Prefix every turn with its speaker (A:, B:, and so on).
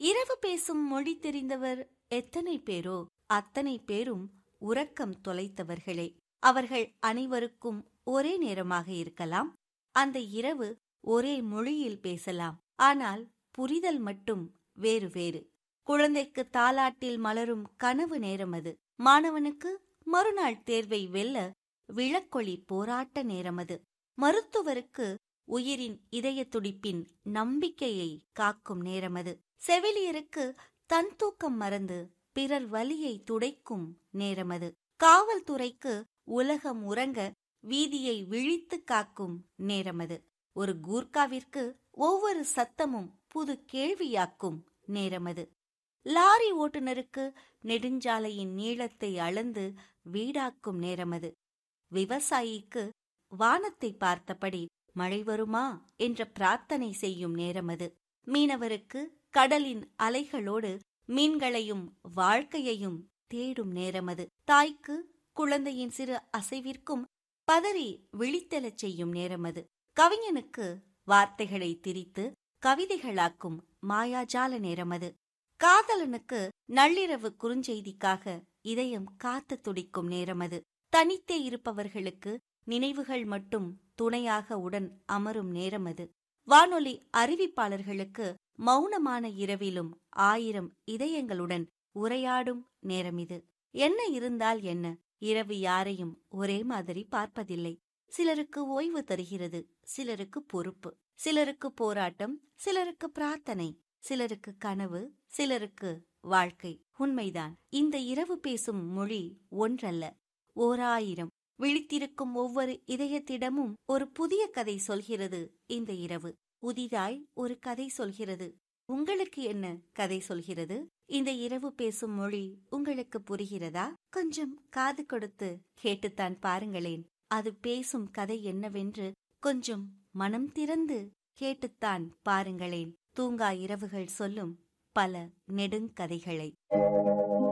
A: இரவு பேசும் மொழி தெரிந்தவர் எத்தனை பேரோ அத்தனை பேரும் உறக்கம் தொலைத்தவர்களே. அவர்கள் அனைவருக்கும் ஒரே நேரமாக இருக்கலாம். அந்த இரவு ஒரே மொழியில் பேசலாம். ஆனால் புரிதல் மட்டும் வேறு வேறு. குழந்தைக்கு தாலாட்டில் மலரும் கனவு நேரம் அது. மாணவனுக்கு மறுநாள் தேர்வை வெல்ல விளக்கொளி போராட்ட நேரம் அது. மருத்துவருக்கு உயிரின் இதய துடிப்பின் நம்பிக்கையை காக்கும் நேரம் அது. செவிலியருக்கு தன் தூக்கம் மறந்து பிறர் வலியை துடைக்கும் நேரம் அது. காவல்துறைக்கு உலகம் உறங்க வீதியை விழித்து காக்கும் நேரம் அது. ஒரு கூர்காவிற்கு ஒவ்வொரு சத்தமும் புது கேள்வியாக்கும் நேரம் அது. லாரி ஓட்டுநருக்கு நெடுஞ்சாலையின் நீளத்தை அளந்து வீடாக்கும் நேரம் அது. விவசாயிக்கு வானத்தை பார்த்தபடி மழை வருமா என்ற பிரார்த்தனை செய்யும் நேரம் அது. மீனவருக்கு கடலின் அலைகளோடு மீன்களையும் வாழ்க்கையையும் தேடும் நேரம் அது. தாய்க்கு குழந்தையின் சிறு அசைவிற்கும் பதறி விழித்தெழச் செய்யும் நேரம் அது. கவிஞனுக்கு வார்த்தைகளை திரித்து கவிதைகளாக்கும் மாயாஜால நேரம் அது. காதலனுக்கு நள்ளிரவு குறுஞ்செய்திக்காக இதயம் காத்து துடிக்கும் நேரம் அது. தனித்தே இருப்பவர்களுக்கு நினைவுகள் மட்டும் துணையாக உடன் அமரும் நேரம் அது. வானொலி அறிவிப்பாளர்களுக்கு மௌனமான இரவிலும் 1000 இதயங்களுடன் உரையாடும் நேரம் இது. என்ன இருந்தால் என்ன, இரவு யாரையும் ஒரே மாதிரி பார்ப்பதில்லை. சிலருக்கு ஓய்வு தருகிறது, சிலருக்கு பொறுப்பு, சிலருக்கு போராட்டம், சிலருக்கு பிரார்த்தனை, சிலருக்கு கனவு, சிலருக்கு வாழ்க்கை. உண்மைதான், இந்த இரவு பேசும் மொழி ஒன்றல்ல, 1000. விழித்திருக்கும் ஒவ்வொரு இதயத்திடமும் ஒரு புதிய கதை சொல்கிறது இந்த இரவு. புதிதாய் ஒரு கதை சொல்கிறது. உங்களுக்கு என்ன கதை சொல்கிறது? இந்த இரவு பேசும் மொழி உங்களுக்கு புரிகிறதா? கொஞ்சம் காது கொடுத்து கேட்டுத்தான் பாருங்களேன். அது பேசும் கதை என்னவென்று கொஞ்சம் மனம் திறந்து கேட்டுத்தான் பாருங்களேன். தூங்கா இரவுகள் சொல்லும் பல நெடுங்கதைகளை.